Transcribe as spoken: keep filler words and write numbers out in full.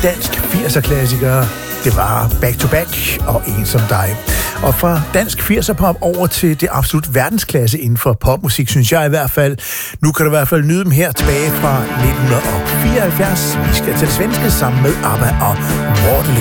dansk firser-klassiker. Det var Back to Back og En som dig. Og fra dansk firser-pop over til det absolut verdensklasse inden for popmusik, synes jeg i hvert fald. Nu kan du i hvert fald nyde dem her tilbage fra nitten fireoghalvfjerds. Vi skal til det svenske sammen med ABBA og Waterloo.